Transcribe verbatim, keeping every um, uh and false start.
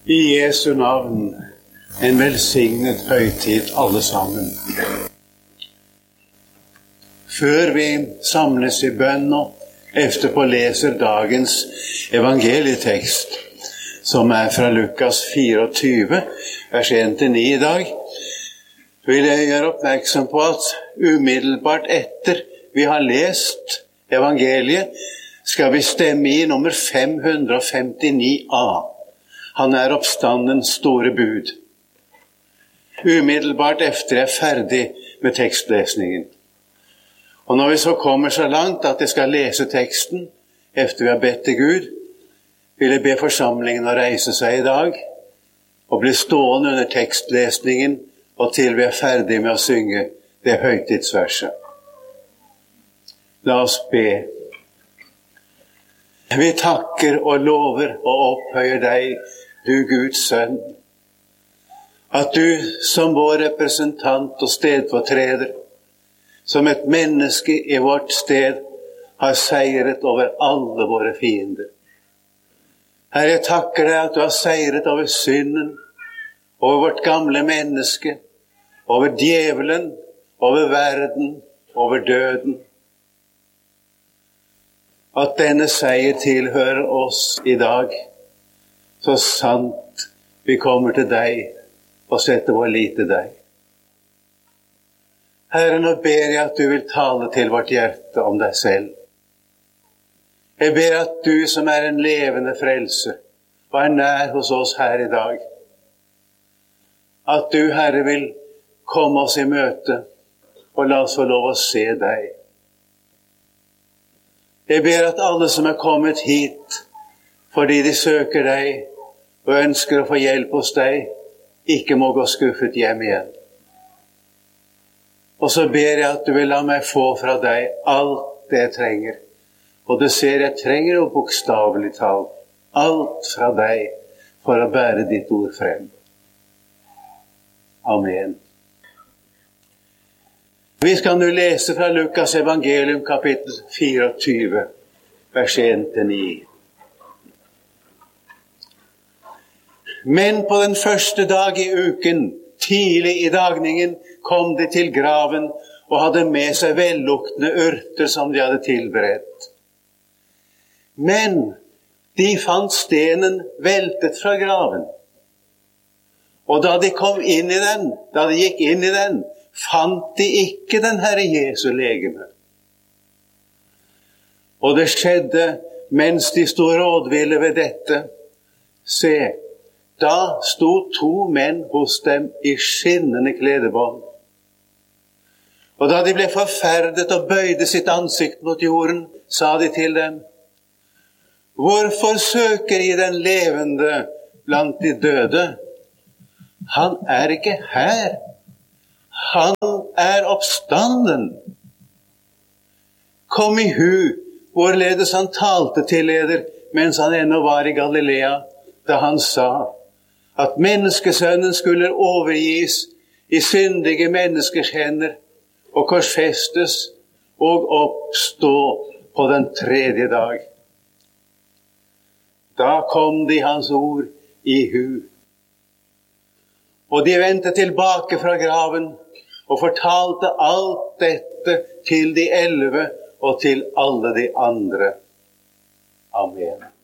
I Jesu navn, en velsignet høytid alle sammen. Før vi samles i bønn og efterpå leser dagens evangelietekst, som er fra Lukas fireogtyve, vers en til ni i dag, vil jeg gjøre oppmerksom på at umiddelbart etter vi har lest evangeliet, skal vi stemme i nummer fem hundre femtini A. Han er oppstandens store bud. Umiddelbart efter jeg er ferdig med tekstlesningen. Og når vi så kommer så langt at jeg skal lese teksten, efter vi har bedt til Gud, vil jeg be forsamlingen å reise seg i dag, og bli stående under tekstlesningen, og til vi er ferdig med å synge det høytidsverset. La oss be. Vi takker og lover og opphøyer deg, du Guds sønn, at du som vår representant og stedfortreder, som et menneske i vårt sted, har seiret over alle våre fiender. Herre, jeg takker deg at du har seiret over synden, over vårt gamle menneske, over djevelen, over verden, over døden. At denne seier tilhører oss i dag, så sant vi kommer til deg og setter vår lit til deg. Herre, nå ber jeg at du vil tale til vårt hjerte om deg selv. Jeg ber at du som er en levende frelse, og er nær hos oss her i dag, at du, Herre, vil komme oss i møte, og la oss få lov å se deg. Jeg ber at alle som er kommet hit, fordi de søker deg, og ønsker å få hjelp hos deg, ikke må gå skuffet hjem igjen. Og så ber jeg at du vil la meg få fra deg alt det jeg trenger. Og du ser, jeg trenger jo bokstavelig talt alt fra deg for å bære ditt ord frem. Amen. Vi skal nå lese fra Lukas evangelium kapittel fireogtyve, vers en til ni. Men på den første dag i uken, tidlig i dagningen, kom de til graven og hadde med seg velluktende urter som de hadde tilberedt. Men de fant stenen veltet fra graven. Og da de kom inn i den, da de gikk inn i den, fant de ikke den Herre Jesu legeme. Og det skjedde mens de stod rådville ved dette. Se, da sto to menn hos dem i skinnende kledebånd. Og da de ble forferdet og bøyde sitt ansikt mot jorden, sa de til dem: Hvorfor søker I den levende blant de døde? Han er ikke her. Han er oppstanden. Kom I hu, hvorledes han talte til eder, mens han ennå var I Galilea, da han sa at menneskesønnen skulle overgis I syndige menneskers hender og korsfestes og oppstå på den tredje dag. Da kom de hans ord I hu. Og de vendte tilbake fra graven og fortalte alt dette til de elleve og til alle de andre. Amen.